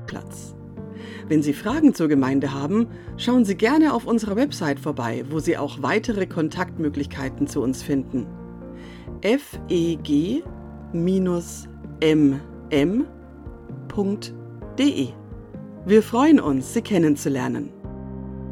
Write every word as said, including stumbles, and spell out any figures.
Marktplatz. Wenn Sie Fragen zur Gemeinde haben, schauen Sie gerne auf unserer Website vorbei, wo Sie auch weitere Kontaktmöglichkeiten zu uns finden. f e g m m punkt d e. Wir freuen uns, Sie kennenzulernen.